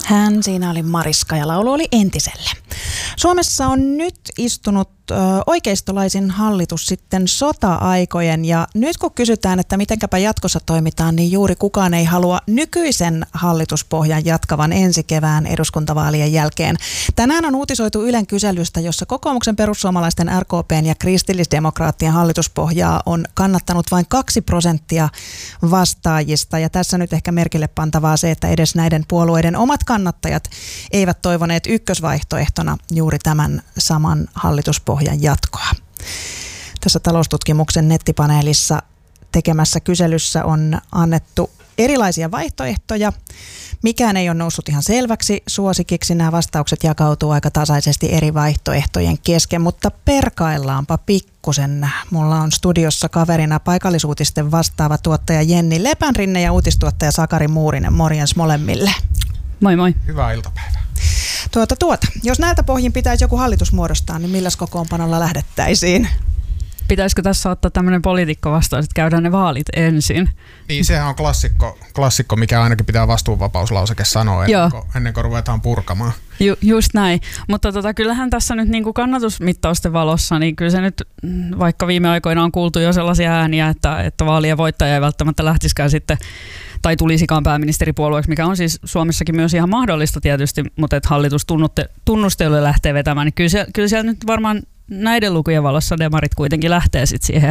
Hän siinä oli Mariska ja laulu oli Entiselle. Suomessa on nyt istunut oikeistolaisin hallitus sitten sota-aikojen ja nyt kun kysytään, että mitenkäpä jatkossa toimitaan, niin juuri kukaan ei halua nykyisen hallituspohjan jatkavan ensi kevään eduskuntavaalien jälkeen. Tänään on uutisoitu Ylen kyselystä, jossa kokoomuksen, perussuomalaisten, RKP:n ja kristillisdemokraattien hallituspohjaa on kannattanut vain 2% vastaajista ja tässä nyt ehkä merkille pantavaa se, että edes näiden puolueiden omat kannattajat eivät toivoneet ykkösvaihtoehtona juuri tämän saman hallituspohjan jatkoa. Tässä taloustutkimuksen nettipaneelissa tekemässä kyselyssä on annettu erilaisia vaihtoehtoja. Mikään ei ole noussut ihan selväksi suosikiksi. Nämä vastaukset jakautuu aika tasaisesti eri vaihtoehtojen kesken, mutta perkaillaanpa pikkusen. Mulla on studiossa kaverina paikallisuutisten vastaava tuottaja Jenni Lepänrinne ja uutistuottaja Sakari Muurinen. Morjens molemmille. Moi moi. Hyvää iltapäivää. Jos näiltä pohjin pitäisi joku hallitus muodostaa, niin milläs kokoonpanolla lähdettäisiin? Pitäisikö tässä ottaa tämmöinen poliitikko vastaan, että käydään ne vaalit ensin? Niin, sehän on klassikko, mikä ainakin pitää vastuunvapauslauseke sanoa ennen kuin ruvetaan purkamaan. Just näin, mutta kyllähän tässä nyt niinku kannatusmittausten valossa, niin kyllä se nyt, vaikka viime aikoina on kuultu jo sellaisia ääniä, että vaalien voittaja ei välttämättä lähtisikään sitten tai tulisikaan pääministeripuolueeksi, mikä on siis Suomessakin myös ihan mahdollista tietysti, mutta että hallitustunnustelulle lähtee vetämään, niin kyllä siellä nyt varmaan näiden lukujen valossa demarit kuitenkin lähtee sitten siihen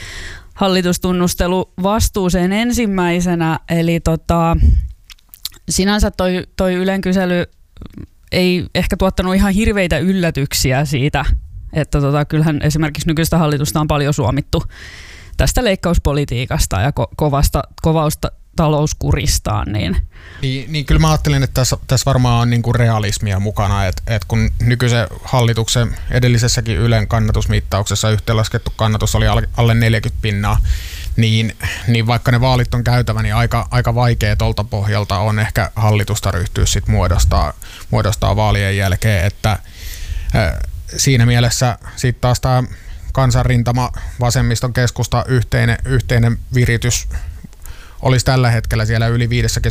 hallitustunnusteluvastuuseen ensimmäisenä, eli sinänsä toi Ylen kysely ei ehkä tuottanut ihan hirveitä yllätyksiä siitä, että kyllähän esimerkiksi nykyistä hallitusta on paljon suomittu tästä leikkauspolitiikasta ja kovasta talouskuristaan. Niin kyllä mä ajattelin, että tässä varmaan on niinku realismia mukana, että kun nykyisen hallituksen edellisessäkin Ylen kannatusmittauksessa yhteenlaskettu kannatus oli alle 40%, niin vaikka ne vaalit on käytävä, niin aika vaikea tuolta pohjalta on ehkä hallitusta ryhtyä sit muodostaa vaalien jälkeen, että siinä mielessä sitten taas tämä kansanrintama, vasemmiston keskusta yhteinen viritys olisi tällä hetkellä siellä yli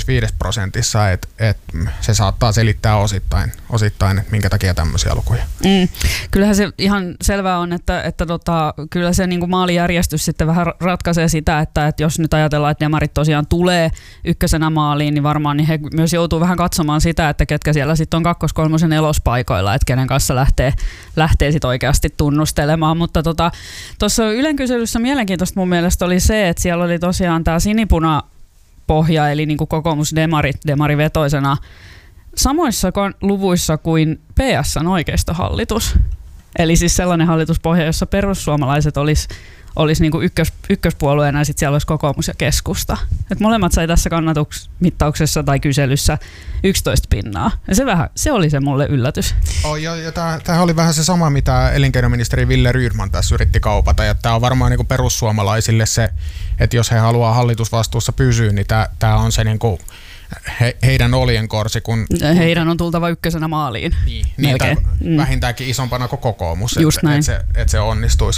55%, että se saattaa selittää osittain, että minkä takia tämmöisiä lukuja. Kyllähän se ihan selvää on, että kyllä se niin kuin maalijärjestys sitten vähän ratkaisee sitä, että jos nyt ajatellaan, että demarit tosiaan tulee ykkösenä maaliin, niin varmaan niin he myös joutuu vähän katsomaan sitä, että ketkä siellä sitten on kakkos-kolmosen elospaikoilla, että kenen kanssa lähtee sitten oikeasti tunnustelemaan. Mutta tuossa Ylen kyselyssä mielenkiintoista mun mielestä oli se, että siellä oli tosiaan tämä sinipuna pohja, eli niin kuin kokoomus demarivetoisena samoissa luvuissa kuin PS:n oikeistohallitus. Eli siis sellainen hallituspohja, jossa perussuomalaiset olisi niin kuin ykköspuolueena ja sitten siellä olisi kokoomus ja keskusta. Et molemmat sai tässä kannatuksmittauksessa tai kyselyssä 11%. Ja se oli se mulle yllätys. Tämä oli vähän se sama, mitä elinkeinoministeri Wille Rydman tässä yritti kaupata. Ja tämä on varmaan niin kuin perussuomalaisille se, että jos he haluaa hallitusvastuussa pysyä, niin tämä on se niin kuin heidän oljenkorsi. Heidän on tultava ykkösenä maaliin. Niin vähintäänkin isompana kuin kokoomus, että se onnistuisi.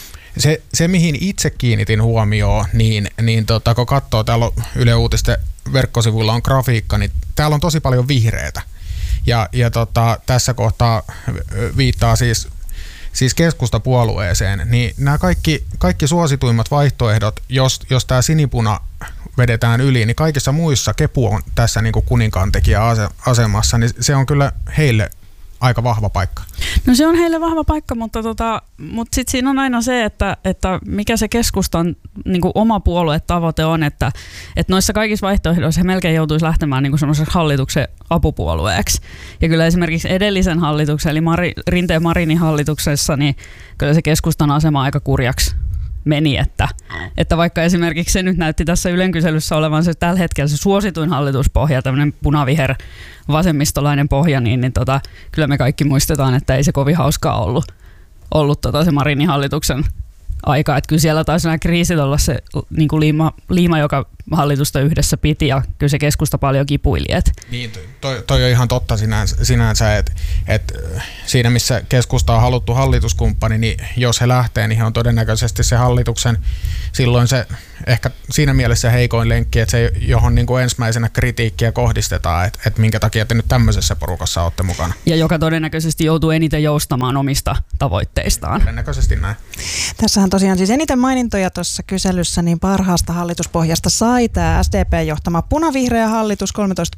Se, mihin itse kiinnitin huomioon, niin kun katsoo, täällä on Yle Uutisten verkkosivuilla on grafiikka, niin täällä on tosi paljon vihreätä. Ja tässä kohtaa viittaa siis keskustapuolueeseen, niin nämä kaikki suosituimmat vaihtoehdot, jos tämä sinipuna vedetään yli, niin kaikissa muissa Kepu on tässä niin kuin kuninkaantekijä asemassa, niin se on kyllä heille aika vahva paikka. No se on heille vahva paikka, mutta sitten siinä on aina se, että mikä se keskustan niin kuin oma puoluetavoite on, että noissa kaikissa vaihtoehdoissa he melkein joutuisi lähtemään niin kuin semmoiseksi hallituksen apupuolueeksi. Ja kyllä esimerkiksi edellisen hallituksen, eli Rinteen Marinin hallituksessa, niin kyllä se keskustan asema aika kurjaksi meni, että vaikka esimerkiksi se nyt näytti tässä Ylen kyselyssä olevan se tällä hetkellä se suosituin hallituspohja, tämmöinen punaviher vasemmistolainen pohja, niin kyllä me kaikki muistetaan, että ei se kovin hauskaa ollut se Marinin hallituksen aika, että kyllä siellä taisi nämä kriisit olla se niin kuin liima, joka hallitusta yhdessä piti ja kyllä se keskusta paljon kipuili. Niin, toi on ihan totta sinänsä, että siinä missä keskusta on haluttu hallituskumppani, niin jos he lähtee, niin he on todennäköisesti se hallituksen silloin se ehkä siinä mielessä heikoin lenkki, että se johon niin kuin ensimmäisenä kritiikkiä kohdistetaan, että minkä takia te nyt tämmöisessä porukassa olette mukana. Ja joka todennäköisesti joutuu eniten joustamaan omista tavoitteistaan. Todennäköisesti näin. Tässähän tosiaan siis eniten mainintoja tuossa kyselyssä niin parhaasta hallituspohjasta sai tämä SDP-johtama punavihreä hallitus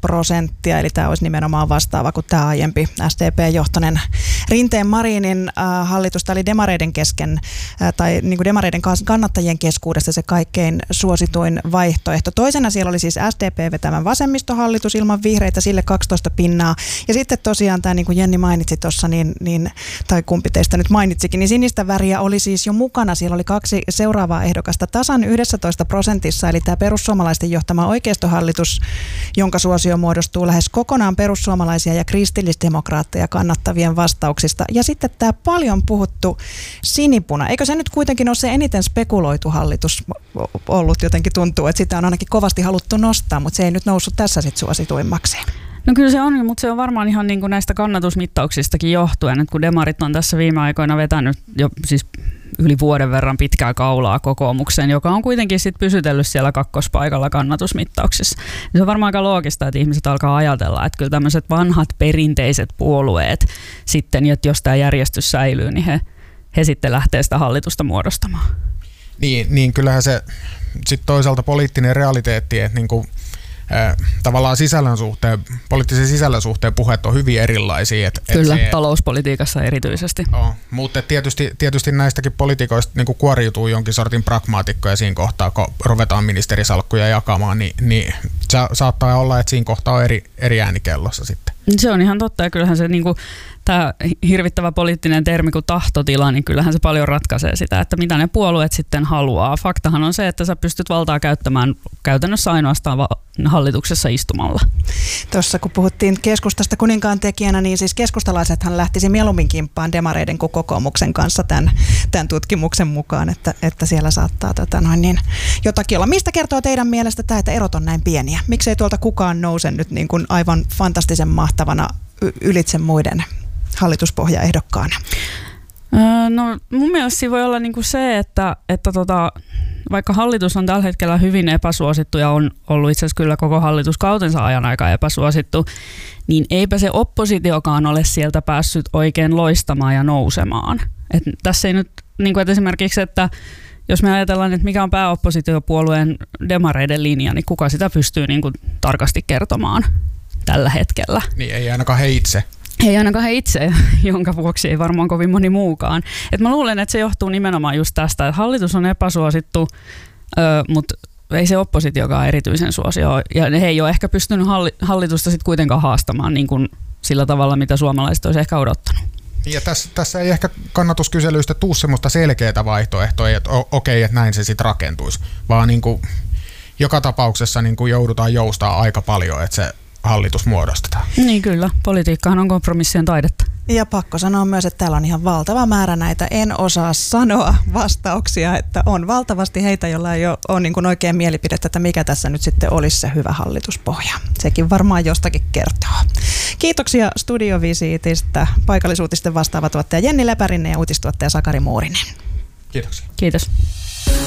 13%, eli tämä olisi nimenomaan vastaava kuin tämä aiempi SDP-johtoinen Rinteen-Marinin hallitus. Tämä oli demareiden kesken, tai niin kuin demareiden kannattajien keskuudessa se kaikkein suosituin vaihtoehto. Toisena siellä oli siis SDP vetämän vasemmistohallitus ilman vihreitä, sille 12%. Ja sitten tosiaan tämä, niin kuin Jenni mainitsi tuossa, tai kumpi teistä nyt mainitsikin, niin sinistä väriä oli siis jo mukana. Siellä oli 2 seuraavaa ehdokasta tasan 11%, eli tämä perussuomalaisten johtama oikeistohallitus, jonka suosio muodostuu lähes kokonaan perussuomalaisia ja kristillisdemokraatteja kannattavien vastauksista. Ja sitten tämä paljon puhuttu sinipuna. Eikö se nyt kuitenkin ole se eniten spekuloitu hallitus ollut? Jotenkin tuntuu, että sitä on ainakin kovasti haluttu nostaa, mutta se ei nyt noussut tässä sitten suosituimmaksi. No kyllä se on, mutta se on varmaan ihan niin kuin näistä kannatusmittauksistakin johtuen, että kun demarit on tässä viime aikoina vetänyt jo siis yli vuoden verran pitkää kaulaa kokoomukseen, joka on kuitenkin sitten pysytellyt siellä kakkospaikalla kannatusmittauksissa. Niin se on varmaan aika loogista, että ihmiset alkaa ajatella, että kyllä tämmöiset vanhat perinteiset puolueet sitten, että jos tämä järjestys säilyy, niin he sitten lähtee sitä hallitusta muodostamaan. Niin kyllähän se sitten toisaalta poliittinen realiteetti, että niinku, tavallaan poliittisen sisällön suhteen puheet on hyvin erilaisia. Kyllä, talouspolitiikassa erityisesti. Mutta tietysti näistäkin poliitikoista niin kuoriutuu jonkin sortin pragmaatikkoja siinä kohtaa, kun ruvetaan ministerisalkkuja jakamaan, niin saattaa olla, että siinä kohtaa on eri äänikellossa sitten. Se on ihan totta, ja kyllähän se niinku, tämä hirvittävä poliittinen termi kuin tahtotila, niin kyllähän se paljon ratkaisee sitä, että mitä ne puolueet sitten haluaa. Faktahan on se, että sä pystyt valtaa käyttämään käytännössä ainoastaan hallituksessa istumalla. Tuossa kun puhuttiin keskustasta kuninkaan tekijänä, niin siis keskustalaisethan lähtisi mieluummin kimppaan demareiden kuin kokoomuksen kanssa tämän tutkimuksen mukaan, että siellä saattaa jotakin olla. Mistä kertoo teidän mielestä tämä, että erot on näin pieniä? Miksei tuolta kukaan nouse nyt niin kuin aivan fantastisen mahtavana ylitse muiden hallituspohjaehdokkaana? No mun mielestä siinä voi olla niinku se, että vaikka hallitus on tällä hetkellä hyvin epäsuosittu ja on ollut itse asiassa kyllä koko hallituskautensa ajan aika epäsuosittu, niin eipä se oppositiokaan ole sieltä päässyt oikein loistamaan ja nousemaan. Et tässä ei nyt, niinku, että esimerkiksi, että jos me ajatellaan, että mikä on pääoppositiopuolueen demareiden linja, niin kuka sitä pystyy niinku tarkasti kertomaan tällä hetkellä? Niin ei ainakaan he itse. Ei ainakaan he itse, jonka vuoksi ei varmaan kovin moni muukaan. Et mä luulen, että se johtuu nimenomaan just tästä, että hallitus on epäsuosittu, mutta ei se oppositiokaan erityisen suosio. Ja he ei ole ehkä pystynyt hallitusta sit kuitenkaan haastamaan niin kuin sillä tavalla, mitä suomalaiset olisi ehkä odottanut. Ja tässä ei ehkä kannatuskyselyistä tule semmoista selkeää vaihtoehtoa, että okei, että näin se sitten rakentuisi, vaan niin kuin joka tapauksessa niin kuin joudutaan joustaa aika paljon, että se hallitus muodostetaan. Niin kyllä, politiikkahan on kompromissien taidetta. Ja pakko sanoa myös, että täällä on ihan valtava määrä näitä en osaa sanoa vastauksia, että on valtavasti heitä, joilla ei ole niin kuin oikein mielipidettä, että mikä tässä nyt sitten olisi se hyvä hallituspohja. Sekin varmaan jostakin kertoo. Kiitoksia studiovisiitistä paikallisuutisten vastaava tuottaja Jenni Lepärinen ja uutistuottaja Sakari Muurinen. Kiitoksia. Kiitos.